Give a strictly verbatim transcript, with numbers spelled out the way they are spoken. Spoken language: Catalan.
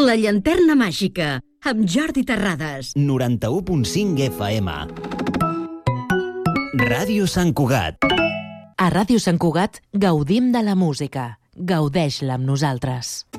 La llanterna màgica, amb Jordi Terrades. noranta-u punt cinc F M. Ràdio Sant Cugat. A Ràdio Sant Cugat gaudim de la música. Gaudeix-la amb nosaltres.